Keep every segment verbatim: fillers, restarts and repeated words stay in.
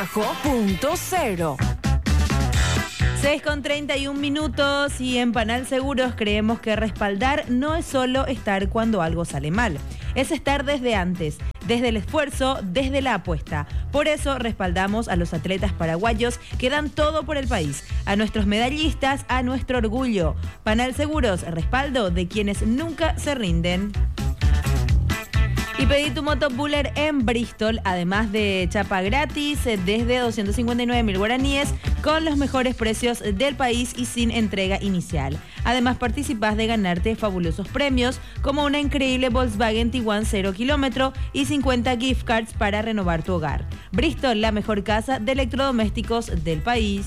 bajo punto cero. seis con treinta y un minutos y en Panal Seguros creemos que respaldar no es solo estar cuando algo sale mal, es estar desde antes, desde el esfuerzo, desde la apuesta. Por eso respaldamos a los atletas paraguayos que dan todo por el país, a nuestros medallistas, a nuestro orgullo. Panal Seguros, respaldo de quienes nunca se rinden. Y pedí tu moto Buller en Bristol, además de chapa gratis desde doscientos cincuenta y nueve mil guaraníes, con los mejores precios del país y sin entrega inicial. Además participás de ganarte fabulosos premios como una increíble Volkswagen Tiguan cero kilómetro y cincuenta gift cards para renovar tu hogar. Bristol, la mejor casa de electrodomésticos del país.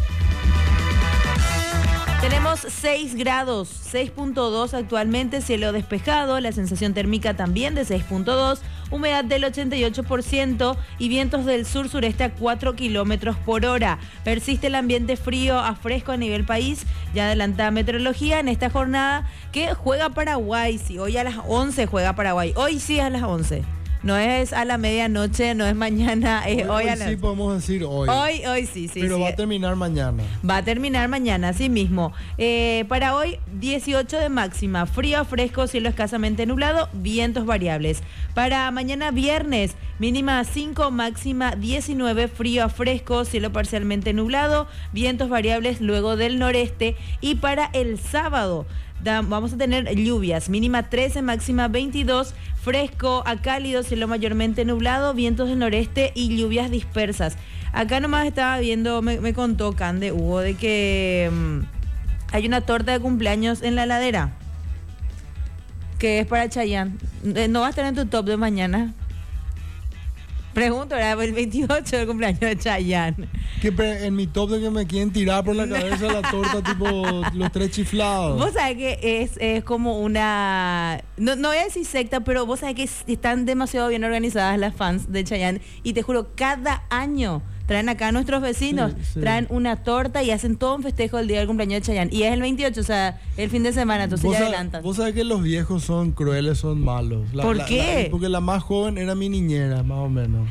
Tenemos seis grados, seis punto dos actualmente, cielo despejado, la sensación térmica también de seis punto dos, humedad del ochenta y ocho por ciento y vientos del sur-sureste a cuatro kilómetros por hora. Persiste el ambiente frío a fresco a nivel país, ya adelanta meteorología en esta jornada que juega Paraguay. Sí, hoy a las once juega Paraguay, hoy sí a las once. No es a la medianoche, no es mañana, es hoy, hoy, hoy a hoy las... sí podemos decir hoy. Hoy, hoy sí, sí. Pero sí. va a terminar mañana. Va a terminar mañana, así mismo. Eh, para hoy, dieciocho de máxima, frío a fresco, cielo escasamente nublado, vientos variables. Para mañana viernes, mínima cinco, máxima diecinueve, frío a fresco, cielo parcialmente nublado, vientos variables luego del noreste. Y para el sábado, vamos a tener lluvias, mínima trece, máxima veintidós, fresco a cálido, cielo mayormente nublado, vientos del noreste y lluvias dispersas. Acá nomás estaba viendo, me, me contó Cande, Hugo, de que um, hay una torta de cumpleaños en la heladera, que es para Chayanne. ¿No va a estar en tu top de mañana? Pregunto, era el veintiocho del cumpleaños de Chayanne. Que en mi top de que me quieren tirar por la cabeza la torta tipo los tres chiflados. Vos sabés que es, es como una... No, no voy a decir secta, pero vos sabés que están demasiado bien organizadas las fans de Chayanne. Y te juro, cada año traen acá a nuestros vecinos, sí, sí. traen una torta y hacen todo un festejo el día del cumpleaños de Chayanne. Y es el veintiocho, o sea, el fin de semana, entonces ya adelantan. Vos sabés que los viejos son crueles, son malos. La, ¿Por la, qué? La, porque la más joven era mi niñera, más o menos.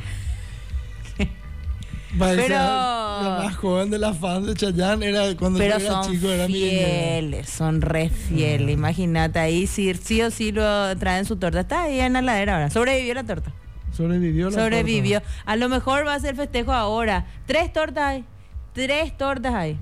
Pero la más joven de las fans de Chayanne era cuando yo era chico, era mi niñera. Fieles, son re fieles. Uh-huh. Imagínate ahí, si sí o sí lo traen su torta. Está ahí en la heladera ahora. Sobrevivió la torta. Sobrevivió la Sobrevivió. torta. A lo mejor va a ser festejo ahora. Tres tortas hay. Tres tortas hay.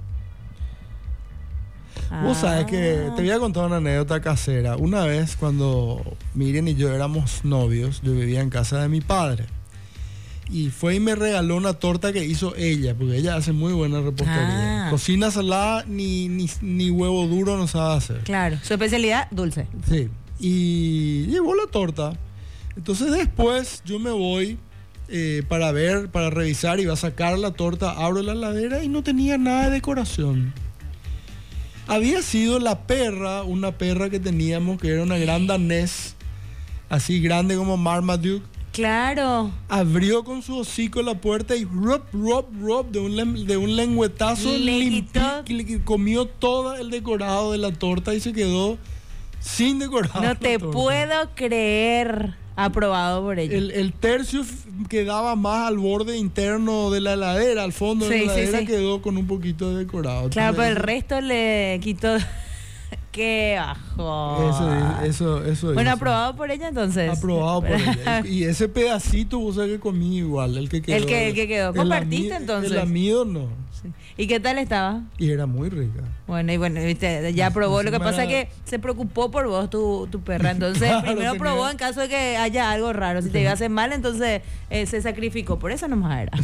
Vos ah. sabés que te voy a contar una anécdota casera. Una vez cuando Miriam y yo éramos novios, yo vivía en casa de mi padre. Y fue y me regaló una torta que hizo ella, porque ella hace muy buena repostería. Ah. Cocina salada, ni, ni, ni huevo duro no sabe hacer. Claro, su especialidad, dulce. Sí, y llevó la torta. Entonces después yo me voy eh, para ver, para revisar, iba a sacar la torta, abro la heladera y no tenía nada de decoración. Había sido la perra, una perra que teníamos, que era una gran danés, así grande como Marmaduke. Claro. Abrió con su hocico la puerta y rop, rop, rop, de un, de un lengüetazo limpio, comió todo el decorado de la torta y se quedó sin decorado. No te puedo creer. Aprobado por ella. El, el tercio quedaba más al borde interno de la heladera, al fondo sí, de la heladera, sí, sí. quedó con un poquito de decorado. Claro, Entonces, pero el resto le quitó... ¡Qué bajo! Eso, eso, eso. Bueno, eso. Aprobado por ella entonces. Aprobado por ella. Y ese pedacito, vos sabés que comí igual, el que quedó. El que, el que quedó. ¿Compartiste entonces? El amigo no. Sí. ¿Y qué tal estaba? Y era muy rica. Bueno, y bueno, viste, ya probó. Lo que pasa es que se preocupó por vos, tu, tu perra. Entonces, claro, primero tenía... probó en caso de que haya algo raro. Si te iba a hacer mal, entonces eh, se sacrificó. Por eso nomás era.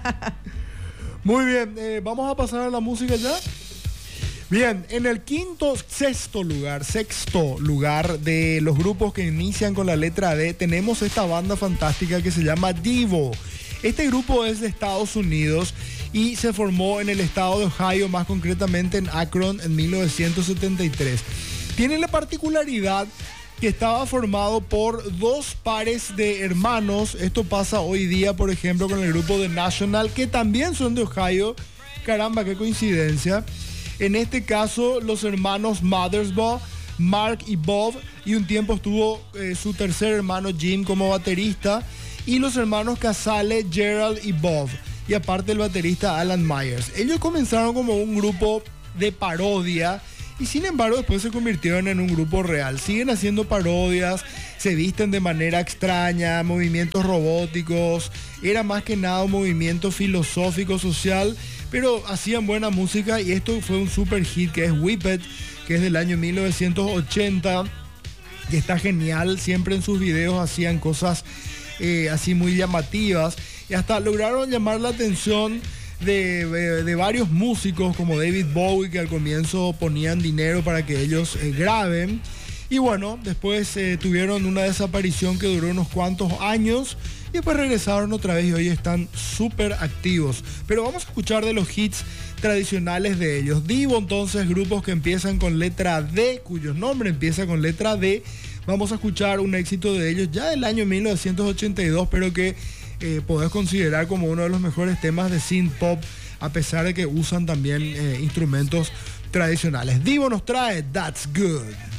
Muy bien, eh, vamos a pasar a la música ya. Bien, en el quinto, sexto lugar, sexto lugar de los grupos que inician con la letra D, tenemos esta banda fantástica que se llama Devo. Este grupo es de Estados Unidos y se formó en el estado de Ohio, más concretamente en Akron, en mil novecientos setenta y tres. Tiene la particularidad que estaba formado por dos pares de hermanos. Esto pasa hoy día, por ejemplo, con el grupo de National, que también son de Ohio. Caramba, qué coincidencia. En este caso, los hermanos Mothersbaugh, Mark y Bob, y un tiempo estuvo eh, su tercer hermano Jim como baterista, y los hermanos Casale, Gerald y Bob. y aparte el baterista Alan Myers. Ellos comenzaron como un grupo de parodia y sin embargo después se convirtieron en un grupo real. Siguen haciendo parodias, se visten de manera extraña, movimientos robóticos, era más que nada un movimiento filosófico, social, pero hacían buena música y esto fue un super hit que es Whip It, que es del año mil novecientos ochenta, que está genial. Siempre en sus videos hacían cosas eh, así muy llamativas y hasta lograron llamar la atención De, de, de varios músicos como David Bowie, que al comienzo ponían dinero para que ellos eh, graben, y bueno, después eh, tuvieron una desaparición que duró unos cuantos años y después regresaron otra vez y hoy están súper activos. Pero vamos a escuchar de los hits tradicionales de ellos. Divo, entonces, grupos que empiezan con letra D, cuyo nombre empieza con letra D. Vamos a escuchar un éxito de ellos ya del año mil novecientos ochenta y dos, pero que Eh, podés considerar como uno de los mejores temas de synth pop, a pesar de que usan también eh, instrumentos tradicionales. Divo nos trae That's Good.